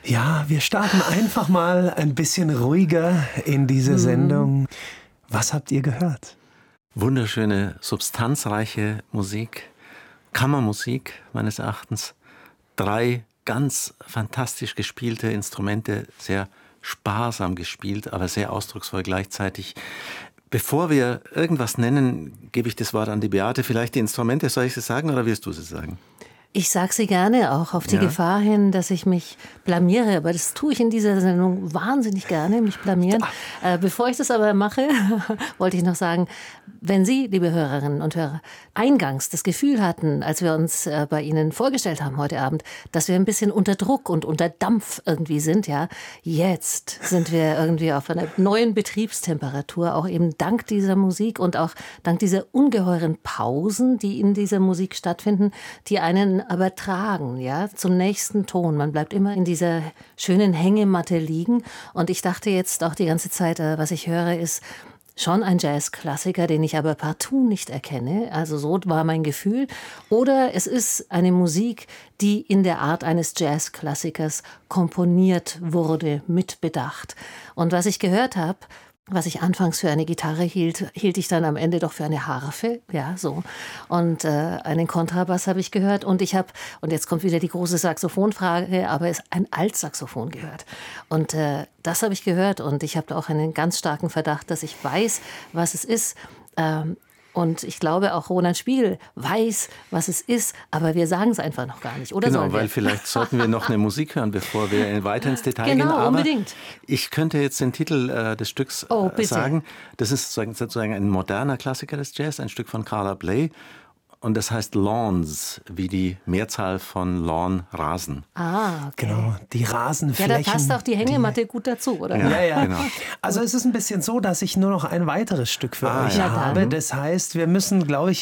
Ja, wir starten einfach mal ein bisschen ruhiger in diese Sendung. Was habt ihr gehört? Wunderschöne, substanzreiche Musik, Kammermusik meines Erachtens. 3 ganz fantastisch gespielte Instrumente, sehr sparsam gespielt, aber sehr ausdrucksvoll gleichzeitig. Bevor wir irgendwas nennen, gebe ich das Wort an die Beate. Vielleicht die Instrumente, soll ich sie sagen oder wirst du sie sagen? Ich sage sie gerne, auch auf die Gefahr hin, dass ich mich blamiere. Aber das tue ich in dieser Sendung wahnsinnig gerne, mich blamieren. Bevor ich das aber mache, wollte ich noch sagen, wenn Sie, liebe Hörerinnen und Hörer, eingangs das Gefühl hatten, als wir uns bei Ihnen vorgestellt haben heute Abend, dass wir ein bisschen unter Druck und unter Dampf irgendwie sind, ja, jetzt sind wir irgendwie auf einer neuen Betriebstemperatur, auch eben dank dieser Musik und auch dank dieser ungeheuren Pausen, die in dieser Musik stattfinden, die einen aber tragen, ja, zum nächsten Ton. Man bleibt immer in dieser schönen Hängematte liegen. Und ich dachte jetzt auch die ganze Zeit, was ich höre, ist schon ein Jazzklassiker, den ich aber partout nicht erkenne. Also so war mein Gefühl. Oder es ist eine Musik, die in der Art eines Jazzklassikers komponiert wurde, mit Bedacht. Und was ich gehört habe, was ich anfangs für eine Gitarre hielt, hielt ich dann am Ende doch für eine Harfe, ja, so. Und einen Kontrabass habe ich gehört und und jetzt kommt wieder die große Saxophonfrage, aber ein Altsaxophon gehört. Und das habe ich gehört und ich habe auch einen ganz starken Verdacht, dass ich weiß, was es ist. Und ich glaube, auch Roland Spiegel weiß, was es ist, aber wir sagen es einfach noch gar nicht, oder? Genau, weil vielleicht sollten wir noch eine Musik hören, bevor wir weiter ins Detail gehen. Genau, Aber unbedingt. Ich könnte jetzt den Titel des Stücks sagen. Das ist sozusagen ein moderner Klassiker des Jazz, ein Stück von Carla Bley. Und das heißt Lawns, wie die Mehrzahl von Lawn, Rasen. Ah, okay. Genau, die Rasenflächen. Ja, da passt auch die Hängematte gut dazu, oder? Ja. Genau. Also es ist ein bisschen so, dass ich nur noch ein weiteres Stück für euch ja. habe. Das heißt, wir müssen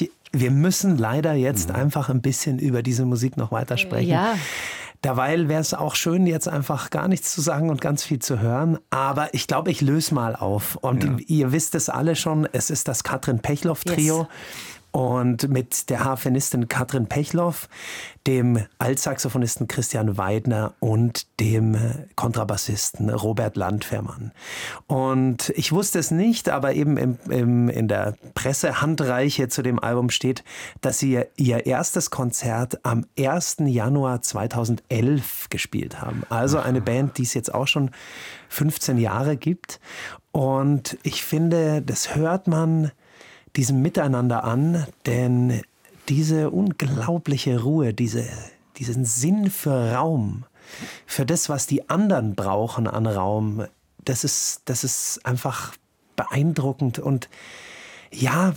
leider jetzt einfach ein bisschen über diese Musik noch weiter sprechen. Ja. Derweil wäre es auch schön, jetzt einfach gar nichts zu sagen und ganz viel zu hören. Aber ich glaube, ich löse mal auf. Und ihr wisst es alle schon, es ist das Katrin Pechloff-Trio. Yes. Und mit der Harfenistin Katrin Pechloff, dem Altsaxophonisten Christian Weidner und dem Kontrabassisten Robert Landwehrmann. Und ich wusste es nicht, aber eben in der Pressehandreiche zu dem Album steht, dass sie ihr erstes Konzert am 1. Januar 2011 gespielt haben. Also eine Band, die es jetzt auch schon 15 Jahre gibt. Und ich finde, das hört man diesem Miteinander an, denn diese unglaubliche Ruhe, diesen Sinn für Raum, für das, was die anderen brauchen an Raum, das ist einfach beeindruckend und ja,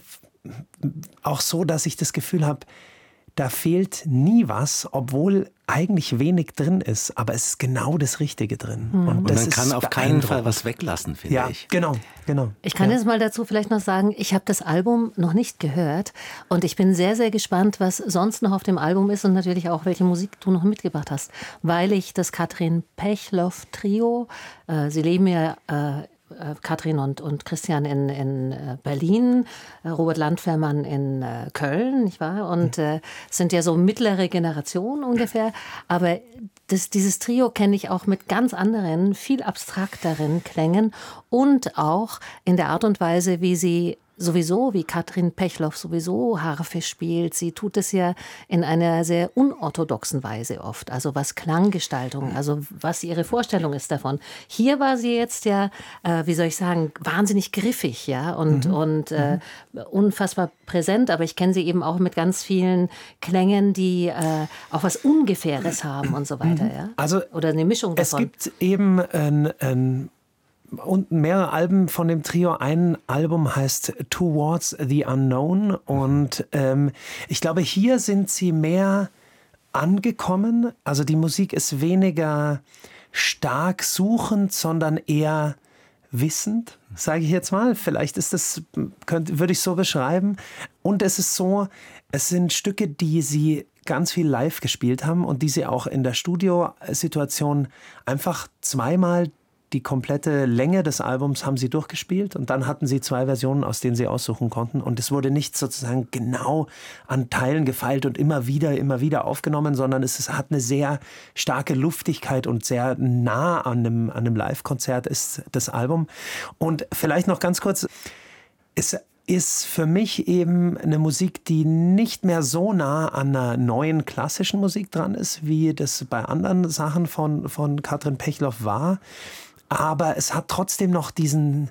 auch so, dass ich das Gefühl habe, da fehlt nie was, obwohl eigentlich wenig drin ist, aber es ist genau das Richtige drin. Und man kann auf keinen Fall was weglassen, finde ich. Genau. Ich kann jetzt mal dazu vielleicht noch sagen, ich habe das Album noch nicht gehört und ich bin sehr, sehr gespannt, was sonst noch auf dem Album ist und natürlich auch, welche Musik du noch mitgebracht hast, weil ich das Katrin Pechloff-Trio, sie leben ja Katrin und Christian in Berlin, Robert Landwehrmann in Köln, nicht wahr? Und sind ja so mittlere Generation ungefähr. Aber dieses Trio kenne ich auch mit ganz anderen, viel abstrakteren Klängen und auch in der Art und Weise, wie sie sowieso, wie Katrin Pechloff sowieso Harfe spielt. Sie tut es ja in einer sehr unorthodoxen Weise oft. Also was Klanggestaltung, also was ihre Vorstellung ist davon. Hier war sie jetzt ja, wie soll ich sagen, wahnsinnig griffig, ja, und unfassbar präsent. Aber ich kenne sie eben auch mit ganz vielen Klängen, die auch was Ungefähres haben und so weiter, ja. Also oder eine Mischung davon. Es gibt eben und mehrere Alben von dem Trio. Ein Album heißt Towards the Unknown und ich glaube, hier sind sie mehr angekommen. Also die Musik ist weniger stark suchend, sondern eher wissend, sage ich jetzt mal. Vielleicht ist das, würde ich so beschreiben. Und es ist so, es sind Stücke, die sie ganz viel live gespielt haben und die sie auch in der Studiosituation einfach zweimal die komplette Länge des Albums haben sie durchgespielt und dann hatten sie 2 Versionen, aus denen sie aussuchen konnten. Und es wurde nicht sozusagen genau an Teilen gefeilt und immer wieder aufgenommen, sondern es hat eine sehr starke Luftigkeit und sehr nah an einem Live-Konzert ist das Album. Und vielleicht noch ganz kurz, es ist für mich eben eine Musik, die nicht mehr so nah an einer neuen klassischen Musik dran ist, wie das bei anderen Sachen von Katrin Pechloff war. Aber es hat trotzdem noch diesen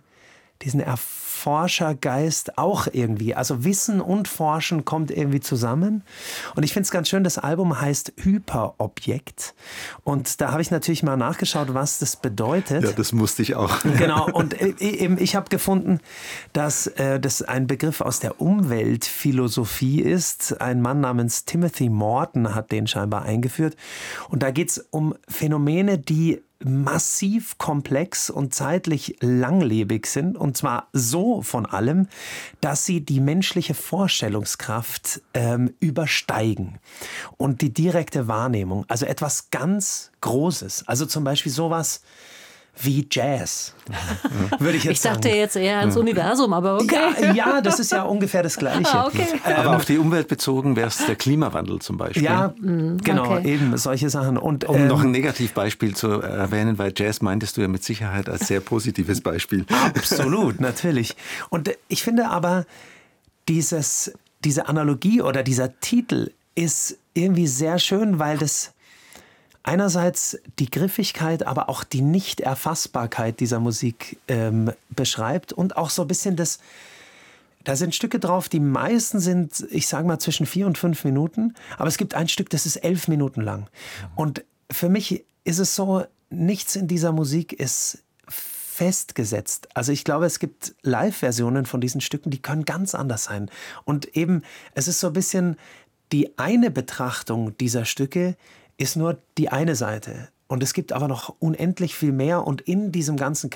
Erforschergeist auch irgendwie. Also Wissen und Forschen kommt irgendwie zusammen. Und ich finde es ganz schön, das Album heißt Hyperobjekt. Und da habe ich natürlich mal nachgeschaut, was das bedeutet. Ja, das musste ich auch. Genau, und eben ich habe gefunden, dass das ein Begriff aus der Umweltphilosophie ist. Ein Mann namens Timothy Morton hat den scheinbar eingeführt. Und da geht es um Phänomene, die massiv komplex und zeitlich langlebig sind, und zwar so von allem, dass sie die menschliche Vorstellungskraft übersteigen und die direkte Wahrnehmung, also etwas ganz Großes, also zum Beispiel sowas wie Jazz, würde ich jetzt sagen. Ich dachte jetzt eher ans Universum, aber okay. Ja, das ist ja ungefähr das Gleiche. Okay. Aber auf die Umwelt bezogen wäre es der Klimawandel zum Beispiel. Ja, genau, eben solche Sachen. Und, um noch ein Negativbeispiel zu erwähnen, weil Jazz meintest du ja mit Sicherheit als sehr positives Beispiel. Absolut, natürlich. Und ich finde aber, diese Analogie oder dieser Titel ist irgendwie sehr schön, weil das einerseits die Griffigkeit, aber auch die Nicht-Erfassbarkeit dieser Musik beschreibt und auch so ein bisschen da sind Stücke drauf, die meisten sind, ich sage mal, zwischen 4 und 5 Minuten, aber es gibt ein Stück, das ist 11 Minuten lang. Und für mich ist es so, nichts in dieser Musik ist festgesetzt. Also ich glaube, es gibt Live-Versionen von diesen Stücken, die können ganz anders sein. Und eben, es ist so ein bisschen die eine Betrachtung dieser Stücke, ist nur die eine Seite. Und es gibt aber noch unendlich viel mehr. Und in diesem ganzen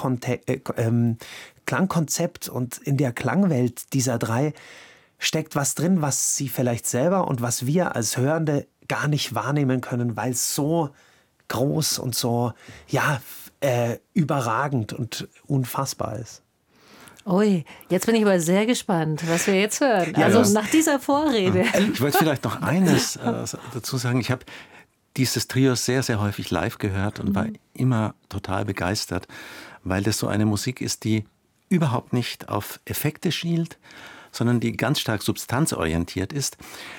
Klangkonzept und in der Klangwelt dieser 3 steckt was drin, was sie vielleicht selber und was wir als Hörende gar nicht wahrnehmen können, weil es so groß und so überragend und unfassbar ist. Ui, jetzt bin ich aber sehr gespannt, was wir jetzt hören. Ja, also nach dieser Vorrede. Ich wollte vielleicht noch eines dazu sagen. Ich habe dieses Trio sehr, sehr häufig live gehört und war immer total begeistert, weil das so eine Musik ist, die überhaupt nicht auf Effekte schielt, sondern die ganz stark substanzorientiert ist.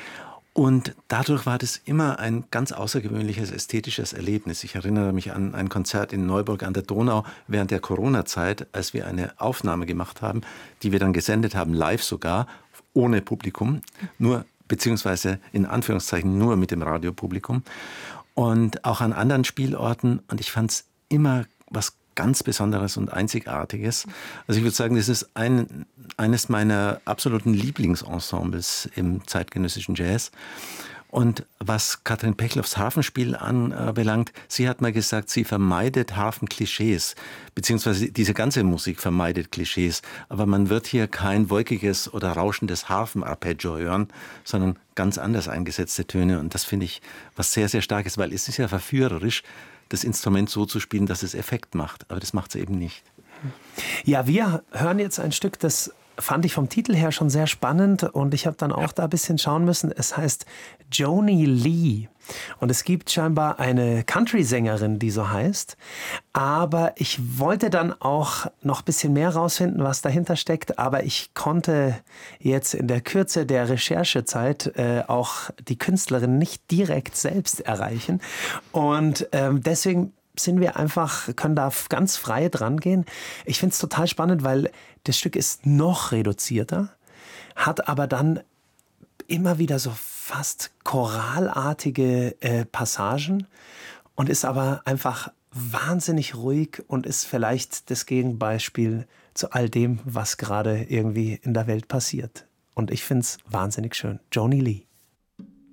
Und dadurch war das immer ein ganz außergewöhnliches ästhetisches Erlebnis. Ich erinnere mich an ein Konzert in Neuburg an der Donau während der Corona-Zeit, als wir eine Aufnahme gemacht haben, die wir dann gesendet haben, live sogar, ohne Publikum, nur beziehungsweise in Anführungszeichen nur mit dem Radiopublikum. Und auch an anderen Spielorten. Und ich fand es immer was ganz Besonderes und Einzigartiges. Also ich würde sagen, das ist eines meiner absoluten Lieblingsensembles im zeitgenössischen Jazz. Und was Katrin Pechloffs Harfenspiel anbelangt, sie hat mal gesagt, sie vermeidet Harfenklischees, beziehungsweise diese ganze Musik vermeidet Klischees. Aber man wird hier kein wolkiges oder rauschendes Harfenarpeggio hören, sondern ganz anders eingesetzte Töne. Und das finde ich was sehr, sehr Starkes, weil es ist ja verführerisch, das Instrument so zu spielen, dass es Effekt macht. Aber das macht es eben nicht. Ja, wir hören jetzt ein Stück, das fand ich vom Titel her schon sehr spannend und ich habe dann auch da ein bisschen schauen müssen. Es heißt Joni Lee und es gibt scheinbar eine Country-Sängerin, die so heißt. Aber ich wollte dann auch noch ein bisschen mehr rausfinden, was dahinter steckt. Aber ich konnte jetzt in der Kürze der Recherchezeit auch die Künstlerin nicht direkt selbst erreichen. Und deswegen können da ganz frei dran gehen. Ich finde es total spannend, weil das Stück ist noch reduzierter, hat aber dann immer wieder so fast choralartige Passagen und ist aber einfach wahnsinnig ruhig und ist vielleicht das Gegenbeispiel zu all dem, was gerade irgendwie in der Welt passiert. Und ich finde es wahnsinnig schön. Joni Lee.